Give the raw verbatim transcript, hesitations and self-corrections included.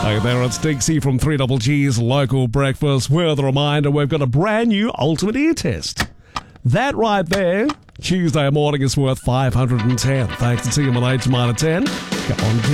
Hey there, it's Dixie from three Double G's Local Breakfast with a reminder we've got a brand new Ultimate Ear Test. That right there, Tuesday morning is worth five hundred ten. Thanks to T M and H minus ten. Come on, give